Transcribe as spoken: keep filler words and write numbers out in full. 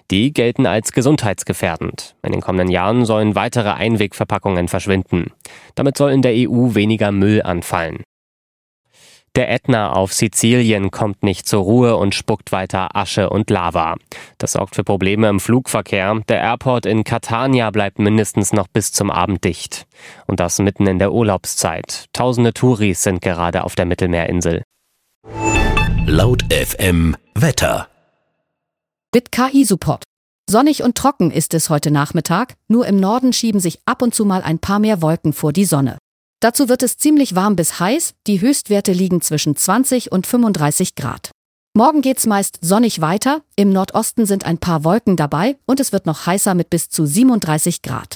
Die gelten als gesundheitsgefährdend. In den kommenden Jahren sollen weitere Einwegverpackungen verschwinden. Damit soll in der E U weniger Müll anfallen. Der Ätna auf Sizilien kommt nicht zur Ruhe und spuckt weiter Asche und Lava. Das sorgt für Probleme im Flugverkehr. Der Airport in Catania bleibt mindestens noch bis zum Abend dicht. Und das mitten in der Urlaubszeit. Tausende Touris sind gerade auf der Mittelmeerinsel. Laut F M Wetter. Mit K I-Support. Sonnig und trocken ist es heute Nachmittag. Nur im Norden schieben sich ab und zu mal ein paar mehr Wolken vor die Sonne. Dazu wird es ziemlich warm bis heiß, die Höchstwerte liegen zwischen zwanzig und fünfunddreißig Grad. Morgen geht's meist sonnig weiter, im Nordosten sind ein paar Wolken dabei und es wird noch heißer mit bis zu siebenunddreißig Grad.